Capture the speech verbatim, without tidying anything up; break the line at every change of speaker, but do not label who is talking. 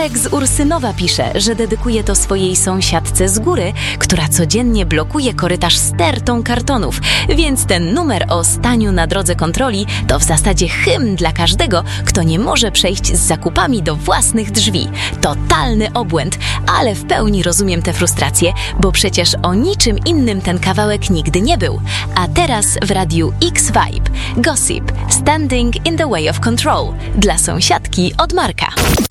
Marek z Ursynowa pisze, że dedykuje to swojej sąsiadce z góry, która codziennie blokuje korytarz stertą kartonów, więc ten numer o staniu na drodze kontroli to w zasadzie hymn dla każdego, kto nie może przejść z zakupami do własnych drzwi. Totalny obłęd, ale w pełni rozumiem tę frustrację, bo przecież o niczym innym ten kawałek nigdy nie był. A teraz w radiu X-Vibe. Gossip. Standing in the way of control. Dla sąsiadki od Marka.